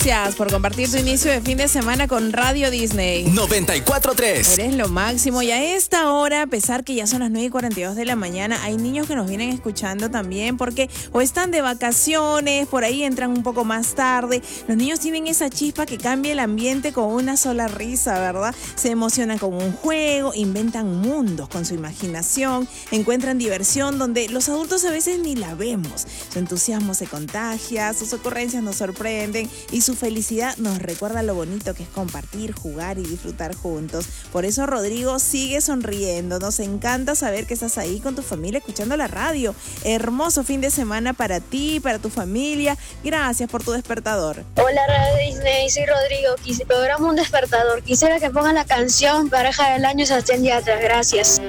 Gracias por compartir tu inicio de fin de semana con Radio Disney 94.3. Eres lo máximo. Y a esta hora, a pesar que ya son las 9:42 de la mañana, hay niños que nos vienen escuchando también porque o están de vacaciones, por ahí entran un poco más tarde. Los niños tienen esa chispa que cambia el ambiente con una sola risa, ¿verdad? Se emocionan con un juego, inventan mundos con su imaginación, encuentran diversión donde los adultos a veces ni la vemos. Su entusiasmo se contagia, sus ocurrencias nos sorprenden y su felicidad nos recuerda lo bonito que es compartir, jugar y disfrutar juntos. Por eso, Rodrigo, sigue sonriendo. Nos encanta saber que estás ahí con tu familia escuchando la radio. Hermoso fin de semana para ti, para tu familia. Gracias por tu despertador. Hola Radio Disney, soy Rodrigo. Programa un despertador. Quisiera que pongan la canción Pareja del Año Sebastián Yatra. Gracias.